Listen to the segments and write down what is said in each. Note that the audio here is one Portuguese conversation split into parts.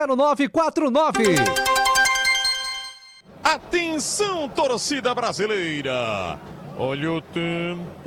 0949. Atenção, torcida brasileira. Olha o tempo.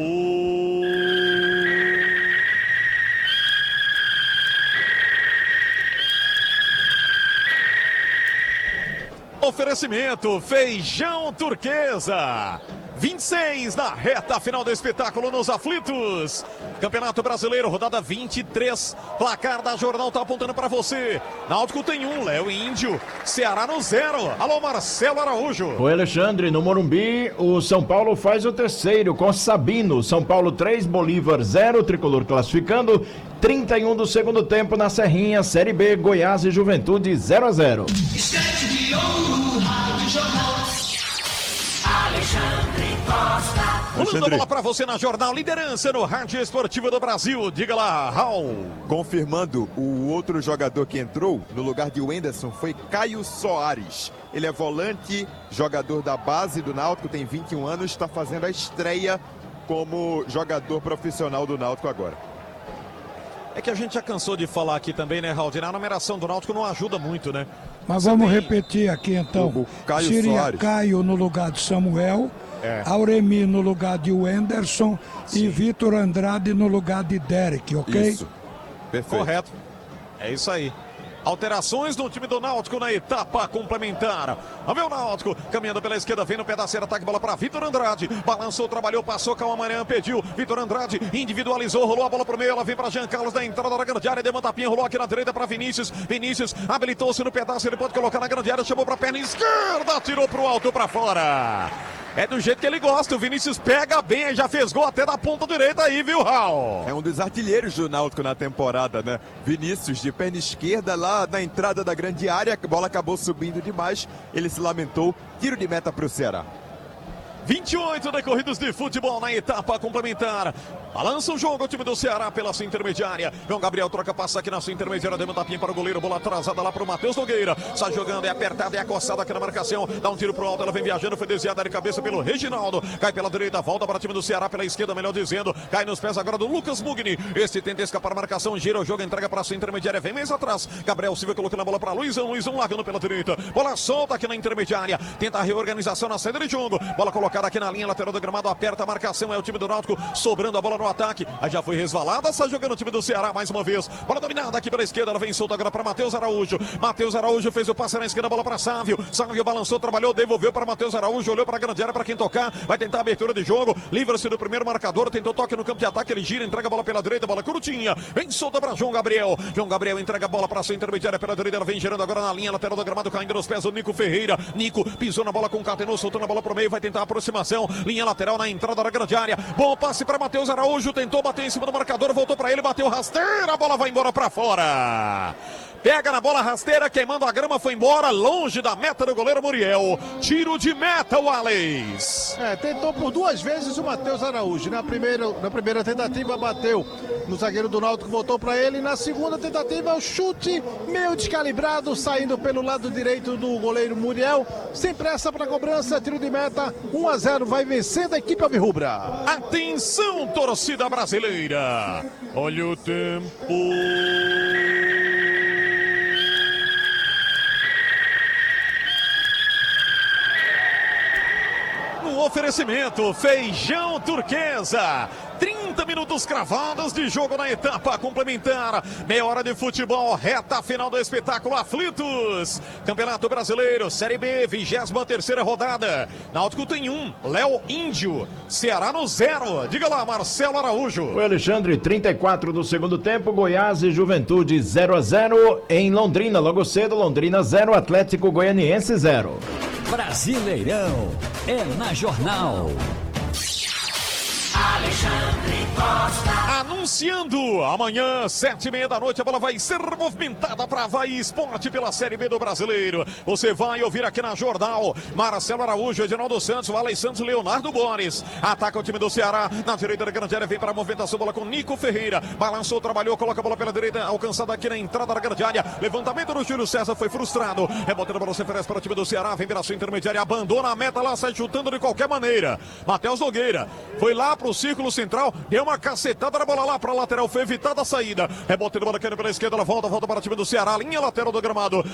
Oferecimento Feijão Turquesa. 26 na reta final do espetáculo nos aflitos. Campeonato Brasileiro, rodada 23. Placar da Jornal tá apontando para você. Náutico tem 1, Léo Índio. Ceará no 0. Alô, Marcelo Araújo. O Alexandre, no Morumbi, o São Paulo faz o terceiro com Sabino. São Paulo 3, Bolívar 0, Tricolor classificando. 31 do segundo tempo na Serrinha, Série B, Goiás e Juventude 0-0. Estante de ouro, Rádio Jornal. Alexandre Costa. Rolando a bola pra você na Jornal, liderança no rádio esportivo do Brasil. Diga lá, Raul. Confirmando, o outro jogador que entrou no lugar de Wenderson foi Caio Soares. Ele é volante, jogador da base do Náutico, tem 21 anos, está fazendo a estreia como jogador profissional do Náutico agora. É que a gente já cansou de falar aqui também, né, Raul? A numeração do Náutico não ajuda muito, né? Mas vamos repetir aqui então. O Caio seria Soares. Caio no lugar de Samuel, Auremi no lugar de Wenderson e Vitor Andrade no lugar de Derek, ok? Isso, perfeito. Correto. É isso aí. Alterações no time do Náutico na etapa complementar. Vamos ver o Náutico caminhando pela esquerda, vem no pedaço, ataque, bola para Vitor Andrade. Balançou, trabalhou, passou, Calma Manhã, pediu. Vitor Andrade individualizou, rolou a bola pro meio, ela vem para Jean Carlos na entrada da grande área, deu uma tapinha, rolou aqui na direita para Vinícius. Vinícius habilitou-se no pedaço, ele pode colocar na grande área, chamou para perna esquerda, tirou pro alto, para fora. É do jeito que ele gosta, o Vinícius pega bem, já fez gol até da ponta direita aí, viu, Raul? É um dos artilheiros do Náutico na temporada, né? Vinícius de perna esquerda lá na entrada da grande área, a bola acabou subindo demais, ele se lamentou, tiro de meta para o Ceará. 28 decorridos de futebol na etapa complementar. Balança o jogo o time do Ceará pela sua intermediária. João Gabriel troca, passa aqui na sua intermediária, deu um tapinha para o goleiro, bola atrasada lá para o Matheus Nogueira. Sai jogando, é apertada, é acossada aqui na marcação. Dá um tiro pro alto, ela vem viajando, foi desviada de cabeça pelo Reginaldo. Cai pela direita, volta para o time do Ceará pela esquerda, melhor dizendo. Cai nos pés agora do Lucas Mugni. Esse tenta escapar a marcação, gira o jogo, entrega para a sua intermediária, vem mais atrás. Gabriel Silva colocando a bola para Luizão, Luizão largando pela direita. Bola solta aqui na intermediária, tenta a reorganização na saída de jogo. Bola colocada aqui na linha lateral do gramado, aperta a marcação, é o time do Náutico sobrando a bola no ataque. Aí já foi resvalada, está jogando o time do Ceará mais uma vez. Bola dominada aqui pela esquerda, ela vem solta agora para Matheus Araújo. Matheus Araújo fez o passe na esquerda, bola para Sávio. Sávio balançou, trabalhou, devolveu para Matheus Araújo, olhou para a grande área para quem tocar. Vai tentar a abertura de jogo, livra-se do primeiro marcador, tentou toque no campo de ataque, ele gira, entrega a bola pela direita, bola curtinha. Vem solta para João Gabriel. João Gabriel entrega a bola para a sua intermediária pela direita, ela vem girando agora na linha lateral do gramado, caindo nos pés do Nico Ferreira. Nico pisou na bola, concatenou, soltando a bola pro meio, vai tentar a aproximação. Linha lateral na entrada da grande área. Bom passe para Matheus Araújo, tentou bater em cima do marcador, voltou para ele, bateu rasteira, a bola vai embora para fora. Pega na bola rasteira, queimando a grama, foi embora, longe da meta do goleiro Muriel. Tiro de meta, o Alex. Tentou por duas vezes o Matheus Araújo. Na primeira tentativa bateu no zagueiro do Náutico, voltou para ele. Na segunda tentativa, o chute meio descalibrado, saindo pelo lado direito do goleiro Muriel. Sem pressa para a cobrança, tiro de meta, 1-0, vai vencendo a equipe alvirrubra. Atenção, torcida brasileira. Olha o tempo. Oferecimento Feijão Turquesa. 30 minutos cravados de jogo na etapa complementar. Meia hora de futebol, reta final do espetáculo Aflitos. Campeonato Brasileiro, Série B, 23ª rodada. Náutico tem 1, Léo Índio. Ceará no 0. Diga lá, Marcelo Araújo. O Alexandre, 34 do segundo tempo, Goiás e Juventude 0-0. Em Londrina, logo cedo, Londrina 0, Atlético Goianiense 0. Brasileirão é na Jornal. Alexandre Costa. Anunciando amanhã, 7h30 da noite, a bola vai ser movimentada para Avaí Esporte pela Série B do Brasileiro. Você vai ouvir aqui na Jornal. Marcelo Araújo, Edinaldo Santos, Valei Santos, Leonardo Boris. Ataca o time do Ceará. Na direita da grande área, vem para a movimentação, bola com Nico Ferreira. Balançou, trabalhou, coloca a bola pela direita, alcançada aqui na entrada da grande área. Levantamento do Júlio César, foi frustrado. Rebotando a bola, se oferece para o time do Ceará. Vem pela sua intermediária, abandona a meta lá, sai chutando de qualquer maneira. Matheus Nogueira foi lá pro círculo central, deu uma cacetada na bola lá para a lateral, foi evitada a saída. Rebote do Maracanã pela esquerda, ela volta para o time do Ceará, linha lateral do gramado.